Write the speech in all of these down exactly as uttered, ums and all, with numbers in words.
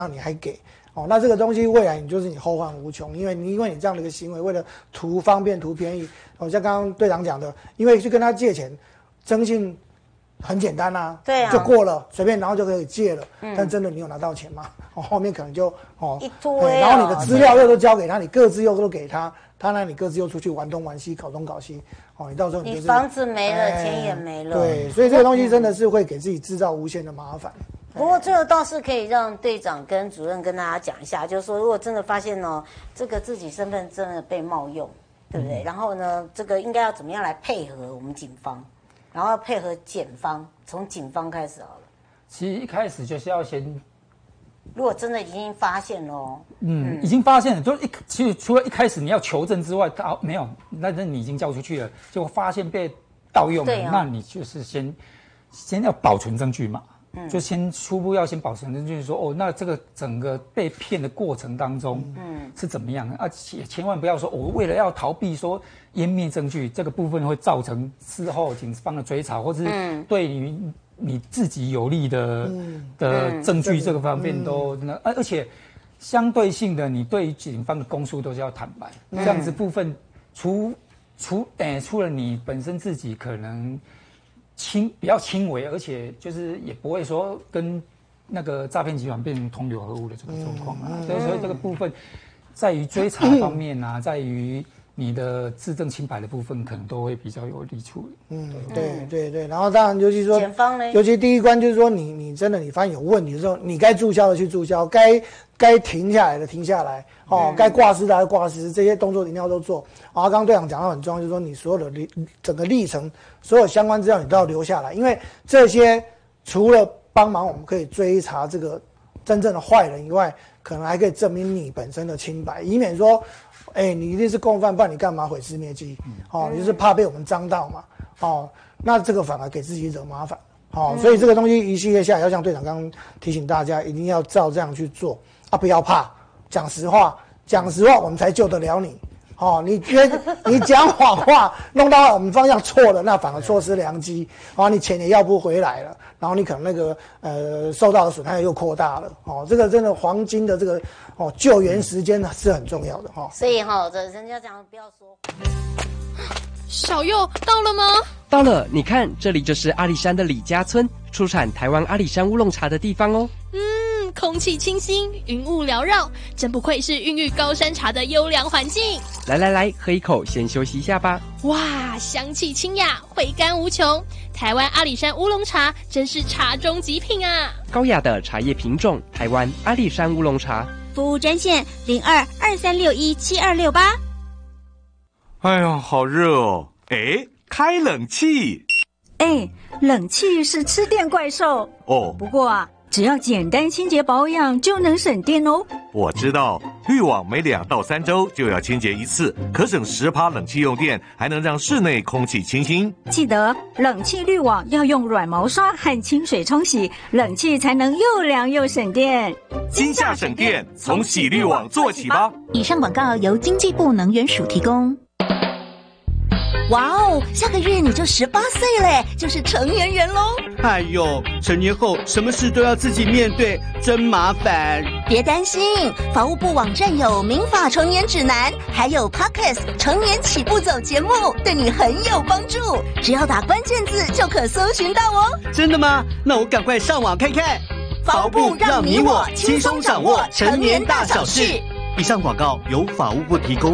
那你还给哦，那这个东西未来你就是你后患无穷，因为你因为你这样的一个行为，为了图方便图便宜，哦，像刚刚队长讲的，因为去跟他借钱，征信很简单啊， 对啊， 就过了，随便然后就可以借了，嗯、但真的你有拿到钱吗？哦，后面可能就哦一堆、 哦，然后你的资料又都交给他，你各自又都给他，他让你各自又出去玩东玩西，搞东搞西，哦，你到时候你就是你房子没了，钱、哎、也没了， 对，所以这个东西真的是会给自己制造无限的麻烦。 不过这个倒是可以让队长跟主任跟大家讲一下，就是说如果真的发现哦，这个自己身份真的被冒用，对不对？嗯、然后呢，这个应该要怎么样来配合我们警方，然后要配合检方，从警方开始好了。 其实一开始就是要先， 如果真的已经发现了、哦， 嗯，嗯已经发现了，就一其实除了一开始你要求证之外，他没有，那那你已经交出去了，结果发现被盗用了，哦、那你就是先先要保存证据嘛。嗯、就先初步要先保存证据，说哦，那这个整个被骗的过程当中，嗯，是怎么样的？而且千万不要说，我、哦、为了要逃避说湮灭证据，这个部分会造成事后警方的追查，或是对于你自己有利的、嗯、的证据这个方面都那，而、嗯、而且相对性的，你对于警方的供述都是要坦白，嗯、这样子部分除除诶、欸，除了你本身自己可能。轻比较轻微，而且就是也不会说跟那个诈骗集团变成同流合污的这个状况啊。所以，所以这个部分在于追查方面啊，在于你的自证清白的部分，可能都会比较有利处理。 嗯，对对对。然后当然，尤其说， 检方呢， 尤其第一关就是说你，你你真的你发现有问题的时候，你该注销的去注销，该该停下来的停下来，哦，嗯、该挂失的还挂失，这些动作一定要都做。然后刚刚队长讲到很重要，就是说你所有的历整个历程，所有相关资料你都要留下来，因为这些除了帮忙我们可以追查这个真正的坏人以外，可能还可以证明你本身的清白，以免说，哎、欸，你一定是共犯，不然你干嘛毁尸灭迹？哦，你就是怕被我们脏到嘛，哦，那这个反而给自己惹麻烦。好、哦，所以这个东西一系列下来，要像队长刚刚提醒大家，一定要照这样去做啊，不要怕，讲实话，讲实话，我们才救得了你。哦，你约你讲谎话，弄到我们方向错了，那反而错失良机，然后你钱也要不回来了，然后你可能那个呃受到的损害又扩大了。哦，这个真的黄金的这个哦救援时间呢是很重要的哈、哦。 所以哈、哦，这人家讲不要说。 小佑到了吗？ 到了，你看这里就是阿里山的李家村，出产台湾阿里山乌龙茶的地方哦。 嗯，空气清新，云雾缭绕，真不愧是孕育高山茶的优良环境。 来来来，喝一口，先休息一下吧。 哇，香气清雅，回甘无穷。台湾阿里山乌龙茶真是茶中极品啊！ 高雅的茶叶品种，台湾阿里山乌龙茶。 服务专线零二二三六一七二六八。 哎呀，好热哦！哎，开冷气。 哎，冷气是吃电怪兽哦。 不过啊，只要简单清洁保养就能省电哦。 我知道，滤网每两到三周就要清洁一次，可省十趴冷气用电，还能让室内空气清新。 记得冷气滤网要用软毛刷和清水冲洗，冷气才能又凉又省电。 今夏省电，从洗滤网做起吧。 以上广告由经济部能源署提供。哇哦，下个月你就十八岁嘞，就是成年人喽！ 哎呦，成年后什么事都要自己面对，真麻烦。 别担心，法务部网站有民法成年指南，还有 Podcast 成年起步走节目，对你很有帮助。只要打关键字就可搜寻到哦。 真的吗？那我赶快上网看看。 法务部让你我轻松掌握成年大小事。 以上广告由法务部提供。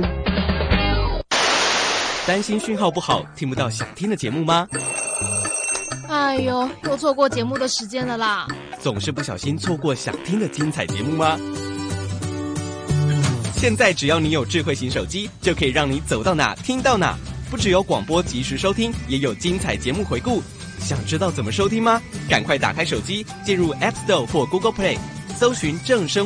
担心讯号不好，听不到想听的节目吗？ 哎呦，又错过节目的时间了啦！ 总是不小心错过想听的精彩节目吗？现在只要你有智慧型手机，就可以让你走到哪听到哪。不只有广播及时收听，也有精彩节目回顾。想知道怎么收听吗？赶快打开手机，进入 App Store 或 Google Play，搜寻正声